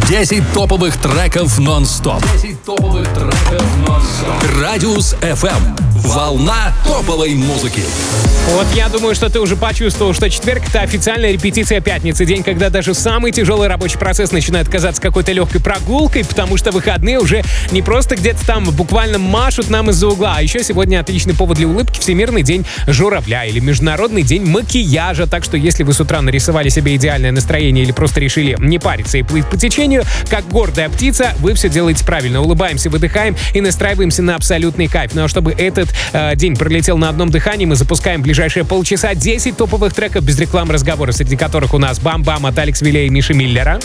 10 топовых треков нон-стоп. 10 топовых треков нон-стоп. Радиус FM. Волна топовой музыки. Вот я думаю, что ты уже почувствовал, что четверг — это официальная репетиция пятницы. День, когда даже самый тяжелый рабочий процесс начинает казаться какой-то легкой прогулкой, потому что выходные уже не просто где-то там буквально машут нам из-за угла, а еще сегодня отличный повод для улыбки — Всемирный день журавля или Международный день макияжа. Так что если вы с утра нарисовали себе идеальное настроение или просто решили не париться и плыть по течению, как гордая птица, вы все делаете правильно. Улыбаемся, выдыхаем и настраиваемся на абсолютный кайф. Ну а чтобы этот день пролетел на одном дыхании, мы запускаем в ближайшие полчаса 10 топовых треков без рекламы, разговора, среди которых у нас «Бам-бам» от Алекс Вилей и Миши Миллера,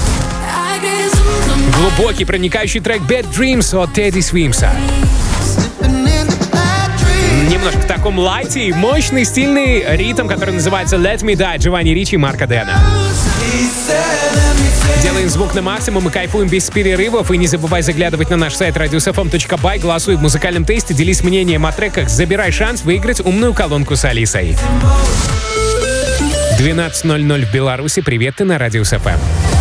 глубокий проникающий трек «Bad Dreams» от Тедди Свимса, немножко в таком лайте, мощный стильный ритм, который называется «Let Me Die» Джованни Ричи и Марко Дэна. Делаем звук на максимум и кайфуем без перерывов. И не забывай заглядывать на наш сайт radiusfm.by, голосуй в музыкальном тесте, делись мнением о треках, забирай шанс выиграть умную колонку с Алисой. 12:00 в Беларуси. Привет, ты на Радиус FM.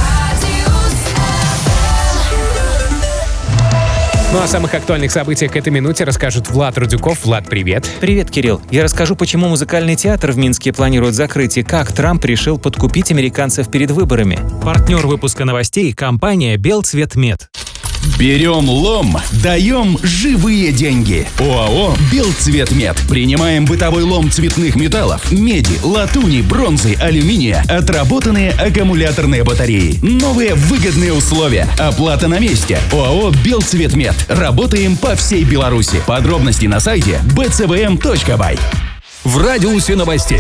Ну а о самых актуальных событиях к этой минуте расскажет Влад Рудюков. Влад, привет. Привет, Кирилл. Я расскажу, почему музыкальный театр в Минске планирует закрыть и как Трамп решил подкупить американцев перед выборами. Партнер выпуска новостей — компания «Белцветмет». Берем лом, даем живые деньги. ОАО «Белцветмет». Принимаем бытовой лом цветных металлов, меди, латуни, бронзы, алюминия, отработанные аккумуляторные батареи. Новые выгодные условия. Оплата на месте. ОАО «Белцветмет». Работаем по всей Беларуси. Подробности на сайте bcvm.by. В радиусе новостей.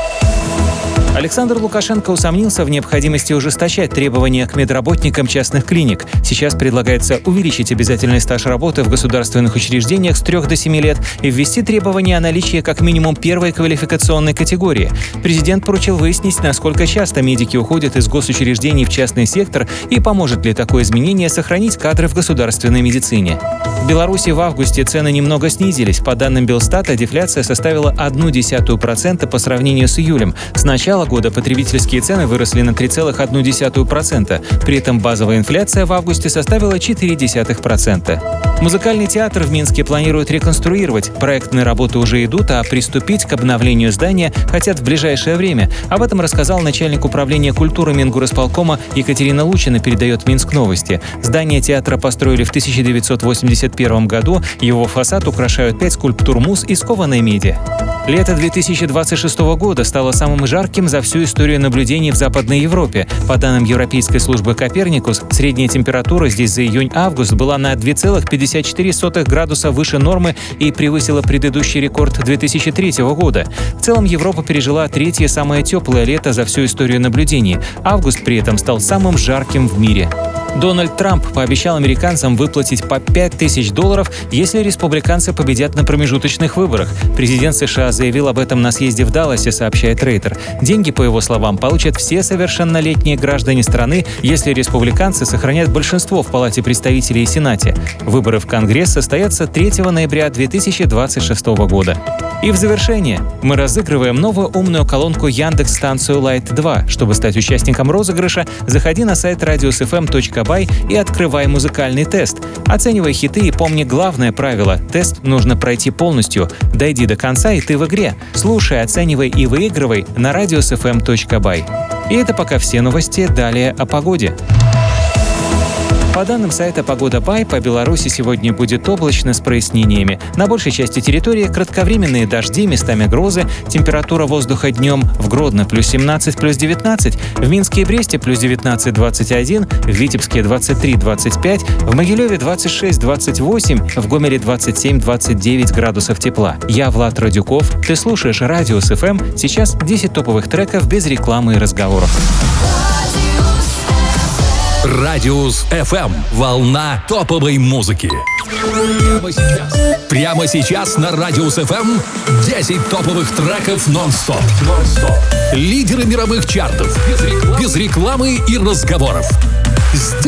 Александр Лукашенко усомнился в необходимости ужесточать требования к медработникам частных клиник. Сейчас предлагается увеличить обязательный стаж работы в государственных учреждениях с 3 до 7 лет и ввести требования о наличии как минимум первой квалификационной категории. Президент поручил выяснить, насколько часто медики уходят из госучреждений в частный сектор и поможет ли такое изменение сохранить кадры в государственной медицине. В Беларуси в августе цены немного снизились. По данным Белстата, дефляция составила 0,1% по сравнению с июлем. С начала года потребительские цены выросли на 3,1%. При этом базовая инфляция в августе составила 0,4%. Музыкальный театр в Минске планирует реконструировать. Проектные работы уже идут, а приступить к обновлению здания хотят в ближайшее время. Об этом рассказал начальник управления культуры Мингорисполкома Екатерина Лучина, передает Минск Новости. Здание театра построили в 1981 году. Его фасад украшают 5 скульптур муз из кованой меди. Лето 2026 года стало самым жарким за всю историю наблюдений в Западной Европе. По данным Европейской службы «Коперникус», средняя температура здесь за июнь-август была на 2,54 градуса выше нормы и превысила предыдущий рекорд 2003 года. В целом Европа пережила третье самое теплое лето за всю историю наблюдений. Август при этом стал самым жарким в мире. Дональд Трамп пообещал американцам выплатить по $5000, если республиканцы победят на промежуточных выборах. Президент США заявил об этом на съезде в Далласе, сообщает Рейтер. Деньги, по его словам, получат все совершеннолетние граждане страны, если республиканцы сохранят большинство в Палате представителей и Сенате. Выборы в Конгресс состоятся 3 ноября 2026 года. И в завершение мы разыгрываем новую умную колонку Яндекс-станцию Light 2. Чтобы стать участником розыгрыша, заходи на сайт radiusfm.by и открывай музыкальный тест. Оценивай хиты и помни главное правило. Тест нужно пройти полностью. Дойди до конца, и ты в игре. Слушай, оценивай и выигрывай на radiusfm.by. И это пока все новости. Далее о погоде. По данным сайта «Погода.бай», по Беларуси сегодня будет облачно с прояснениями. На большей части территории кратковременные дожди, местами грозы. Температура воздуха днем в Гродно плюс 17, плюс 19, в Минске и Бресте плюс 19, 21, в Витебске 23, 25, в Могилеве 26, 28, в Гомеле 27, 29 градусов тепла. Я Влад Радюков. Ты слушаешь Радиус FM. Сейчас 10 топовых треков без рекламы и разговоров. Радиус FM. Волна топовой музыки. Прямо сейчас на Радиус FM 10 топовых треков нон-стоп. Лидеры мировых чартов. Без рекламы и разговоров.